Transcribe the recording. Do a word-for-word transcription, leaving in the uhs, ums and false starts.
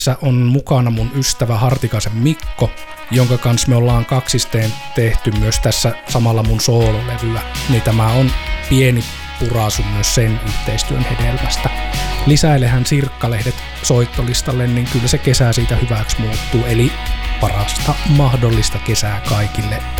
on mukana mun ystävä Hartikaisen Mikko, jonka kanssa me ollaan kaksisteen tehty myös tässä samalla mun soololevyä. Niin tämä on pieni puraisu myös sen yhteistyön hedelmästä. Lisäilehän Sirkkalehdet soittolistalle, niin kyllä se kesä siitä hyväksi muuttuu. Eli parasta mahdollista kesää kaikille